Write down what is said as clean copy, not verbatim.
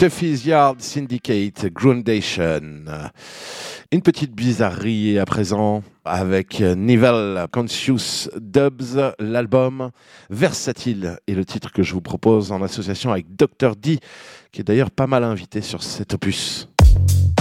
Tuffy's Yard Syndicate, Groundation. Une petite bizarrerie à présent avec Nivel Conscious Dubs, l'album Versatile est le titre que je vous propose en association avec Dr. D, qui est d'ailleurs pas mal invité sur cet opus.